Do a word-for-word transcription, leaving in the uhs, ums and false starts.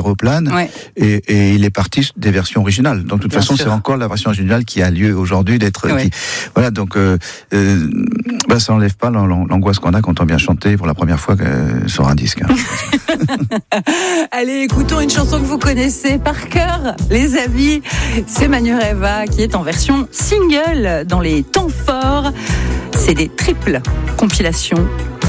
aéroplane, ouais. et, et il est parti des versions originales. Donc de toute Bien façon, sûr. c'est encore la version originale qui a lieu aujourd'hui d'être. Ouais. Qui, voilà, donc euh, euh, bah, ça n'enlève pas l'angoisse qu'on a quand on vient chanter pour la première fois euh, sur un disque. Hein. Allez, écoutons une chanson que vous connaissez par cœur, les amis. C'est Manureva qui est en version single dans les temps forts. C'est des triples compilations